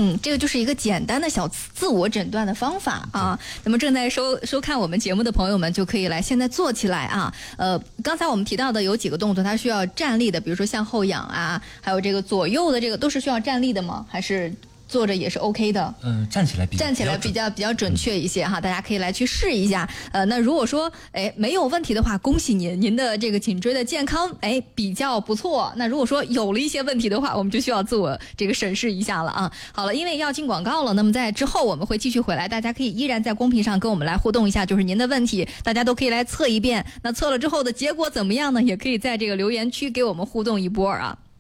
这个就是一个简单的小自我诊断的方法啊。那么正在收看我们节目的朋友们就可以来现在做起来啊。刚才我们提到的有几个动作它需要站立的，比如说向后仰啊，还有这个左右的这个都是需要站立的吗？还是坐着也是 OK 的？ 站起来比较准确一些哈，大家可以来去试一下。那如果说没有问题的话，恭喜您的这个颈椎的健康比较不错。那如果说有了一些问题的话，我们就需要自我这个审视一下了啊。好了，因为要进广告了，那么在之后我们会继续回来，大家可以依然在公屏上跟我们来互动一下，就是您的问题，大家都可以来测一遍。那测了之后的结果怎么样呢？也可以在这个留言区给我们互动一波啊。